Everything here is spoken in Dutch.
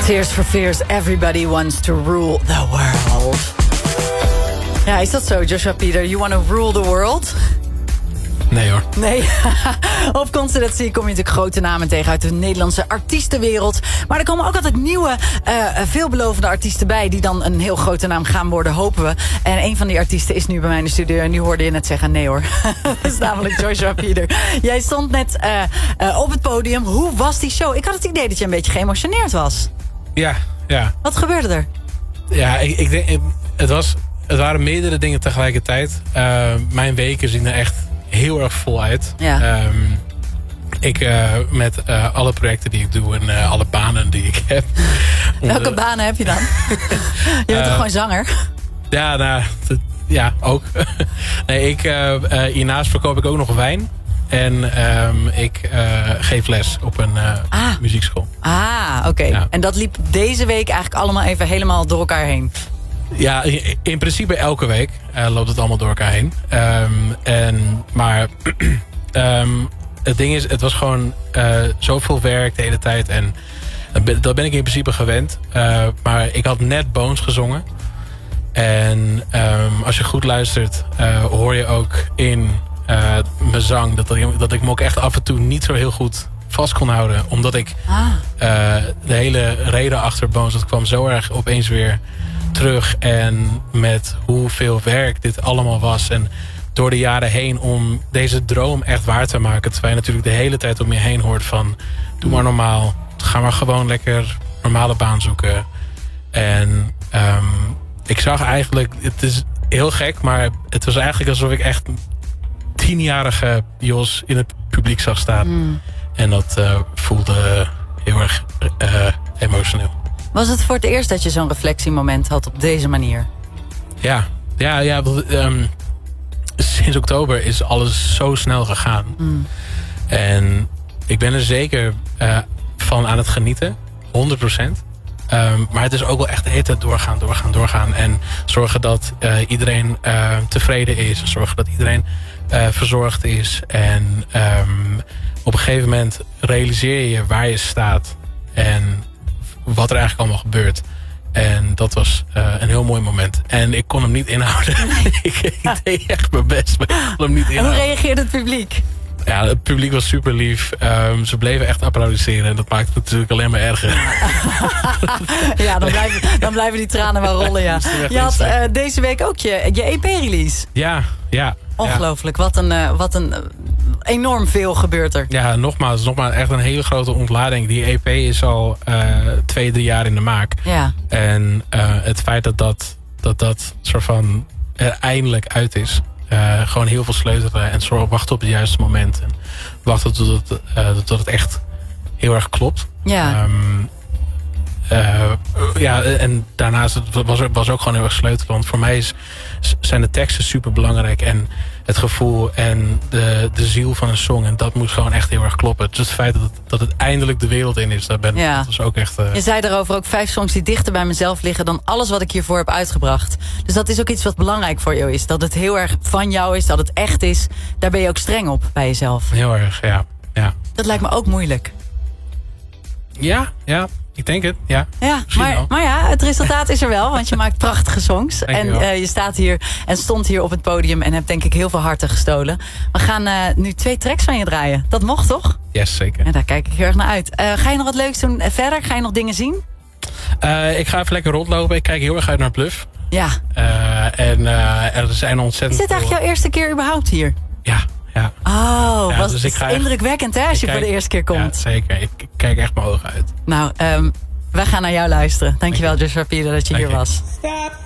Tears for Fears, everybody wants to rule the world. Ja, is dat zo, Joshua Peter? You want to rule the world? Nee hoor. Nee. Op Concertatie kom je natuurlijk grote namen tegen uit de Nederlandse artiestenwereld. Maar er komen ook altijd nieuwe, veelbelovende artiesten bij die dan een heel grote naam gaan worden, hopen we. En een van die artiesten is nu bij mij in de studio en nu hoorde je net zeggen nee hoor. Dat is namelijk Joshua Peter. Jij stond net op het podium. Hoe was die show? Ik had het idee dat je een beetje geëmotioneerd was. Ja. Wat gebeurde er? Ja, ik denk, het waren meerdere dingen tegelijkertijd. Mijn weken zien er echt heel erg vol uit. Ja. Ik met alle projecten die ik doe en alle banen die ik heb. Welke banen heb je dan? Je bent toch gewoon zanger? Ja, nou, ja, ook. Nee, hiernaast verkoop ik ook nog wijn. En ik geef les op een muziekschool. Oké. Ja. En dat liep deze week eigenlijk allemaal even helemaal door elkaar heen? Ja, in principe elke week loopt het allemaal door elkaar heen. Maar het ding is, het was gewoon zoveel werk de hele tijd. En dat ben ik in principe gewend. Maar ik had net Bones gezongen. En als je goed luistert, hoor je ook in mijn zang dat ik me ook echt af en toe niet zo heel goed vast kon houden. Omdat ik de hele reden achter Bones, dat kwam zo erg opeens weer terug. En met hoeveel werk dit allemaal was. En door de jaren heen om deze droom echt waar te maken. Terwijl je natuurlijk de hele tijd om je heen hoort van doe maar normaal. Ga maar gewoon lekker normale baan zoeken. En ik zag eigenlijk, het is heel gek, maar het was eigenlijk alsof ik echt 10-jarige Jos in het publiek zag staan. En dat voelde heel erg emotioneel. Was het voor het eerst dat je zo'n reflectiemoment had op deze manier? Ja. Sinds oktober is alles zo snel gegaan. En ik ben er zeker van aan het genieten. 100%. Maar het is ook wel echt de hele tijd doorgaan. En zorgen dat iedereen tevreden is. Zorgen dat iedereen verzorgd is. En op een gegeven moment realiseer je waar je staat. En wat er eigenlijk allemaal gebeurt. En dat was een heel mooi moment. En ik kon hem niet inhouden. ik deed echt mijn best, maar ik kon hem niet inhouden. En hoe reageerde het publiek? Ja, het publiek was super lief. Ze bleven echt applaudisseren. En dat maakt het natuurlijk alleen maar erger. Ja, dan blijven die tranen wel rollen, ja. Je had deze week ook je EP-release. Ja. Ongelooflijk. Wat een enorm veel gebeurt er. Ja, nogmaals echt een hele grote ontlading. Die EP is al 2-3 jaar in de maak. Ja. En het feit dat soort van er eindelijk uit is. Gewoon heel veel sleutelen en wachten op het juiste moment. En wachten tot het echt heel erg klopt. Ja. En daarnaast was ook gewoon heel erg sleutelen. Want voor mij zijn de teksten super belangrijk. En het gevoel en de ziel van een song. En dat moet gewoon echt heel erg kloppen. Dus het feit dat het eindelijk de wereld in is. Dat was ook echt... Je zei daarover ook 5 songs die dichter bij mezelf liggen dan alles wat ik hiervoor heb uitgebracht. Dus dat is ook iets wat belangrijk voor jou is. Dat het heel erg van jou is. Dat het echt is. Daar ben je ook streng op bij jezelf. Heel erg, ja. Dat lijkt me ook moeilijk. Ja. Ik denk het, ja. Maar ja, het resultaat is er wel, want je maakt prachtige songs. En je staat hier en stond hier op het podium en hebt denk ik heel veel harten gestolen. We gaan nu 2 tracks van je draaien. Dat mocht toch? Yes, zeker. En daar kijk ik heel erg naar uit. Ga je nog wat leuks doen verder? Ga je nog dingen zien? Ik ga even lekker rondlopen. Ik kijk heel erg uit naar Bluff. Ja. Er zijn ontzettend... Is dit eigenlijk jouw eerste keer überhaupt hier? Ja. Dus het is indrukwekkend hè, als je voor de eerste keer komt. Ja, zeker. Ik kijk echt mijn ogen uit. Nou, wij gaan naar jou luisteren. Dankjewel, Joshua Peter, dat je hier was. Stop.